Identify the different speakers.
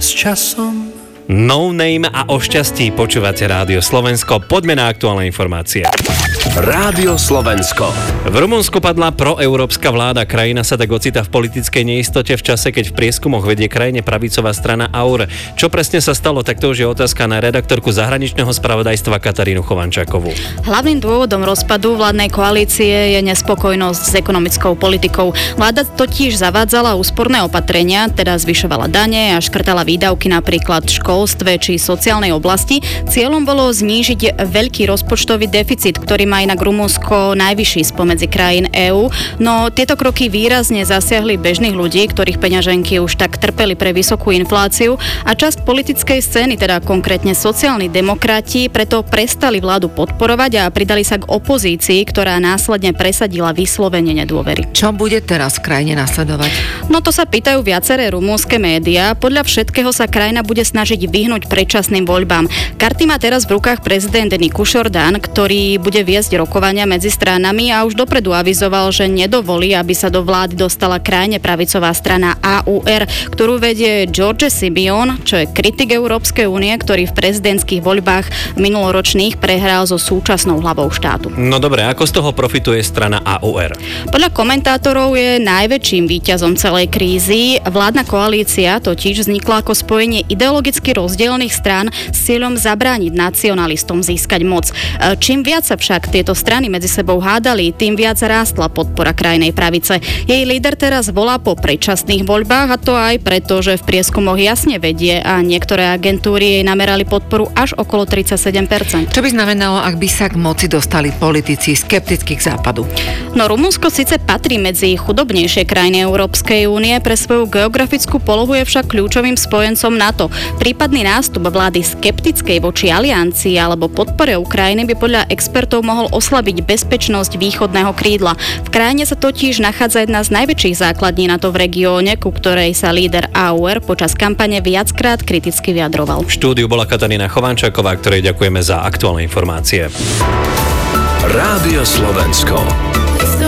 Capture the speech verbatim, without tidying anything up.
Speaker 1: s časom.
Speaker 2: No Name a o šťastí počúvate Rádio Slovensko. Poďme na aktuálne informácie.
Speaker 1: Rádio Slovensko.
Speaker 2: V Rumunsku padla proeurópska vláda. Krajina sa tak ocitá v politickej neistote v čase, keď v prieskumoch vedie krajine pravicová strana á ú er. Čo presne sa stalo, tak to už je otázka na redaktorku zahraničného spravodajstva Katarínu Chovančákovú.
Speaker 3: Hlavným dôvodom rozpadu vládnej koalície je nespokojnosť s ekonomickou politikou. Vláda totiž zavádzala úsporné opatrenia, teda zvyšovala dane a škrtala výdavky napríklad v školstve či sociálnej oblasti. Cieľom bolo znížiť veľký rozpočtový deficit, ktorý má inak Rumunsko najvyšší spomedzi krajín EÚ, no tieto kroky výrazne zasiahli bežných ľudí, ktorých peňaženky už tak trpeli pre vysokú infláciu a časť politickej scény, teda konkrétne sociálni demokrati, preto prestali vládu podporovať a pridali sa k opozícii, ktorá následne presadila vyslovenie nedôvery.
Speaker 4: Čo bude teraz v krajine nasledovať?
Speaker 3: No to sa pýtajú viaceré rumunské médiá. Podľa všetkého sa krajina bude snažiť vyhnúť predčasným voľbám. Karty má teraz v rukách prezident Niku Šordan, ktorý bude viesť rokovania medzi stranami a už dopredu avizoval, že nedovolí, aby sa do vlády dostala krajne pravicová strana á ú er, ktorú vedie George Simeon, čo je kritik Európskej únie, ktorý v prezidentských voľbách minuloročných prehral so súčasnou hlavou štátu.
Speaker 2: No dobre, ako z toho profituje strana á ú er?
Speaker 3: Podľa komentátorov je najväčším víťazom celej krízy. Vládna koalícia totiž vznikla ako spojenie ideologicky rozdielnych strán s cieľom zabrániť nacionalistom získať moc. Čím viac sa však tieto strany medzi sebou hádali, tým viac rástla podpora krajnej pravice. Jej líder teraz volá po predčasných voľbách, a to aj preto, že v prieskumoch jasne vedie a niektoré agentúry jej namerali podporu až okolo tridsaťsedem percent.
Speaker 4: Čo by znamenalo, ak by sa k moci dostali politici skeptickí k západu?
Speaker 3: No Rumunsko síce patrí medzi chudobnejšie krajiny Európskej únie, pre svoju geografickú polohu je však kľúčovým spojencom NATO. Prípadný nástup vlády skeptickej voči aliancii alebo podpore Ukrajiny by podľa expertov mohol oslabiť bezpečnosť východného krídla. V krajine sa totiž nachádza jedna z najväčších základní NATO v regióne, ku ktorej sa líder á ú er počas kampane viackrát kriticky vyjadroval.
Speaker 2: V štúdiu bola Katarína Chovančáková, ktorej ďakujeme za aktuálne informácie.
Speaker 1: Rádio Slovensko.